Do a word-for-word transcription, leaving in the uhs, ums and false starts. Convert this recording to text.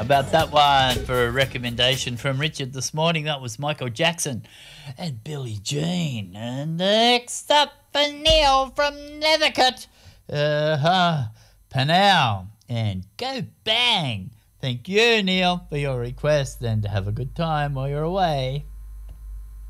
about that one for a recommendation from Richard this morning. That was Michael Jackson and Billie Jean. And next up for Neil from Nethercote, uh-huh, Panau, and Go Bang. Thank you, Neil, for your request, and have a good time while you're away.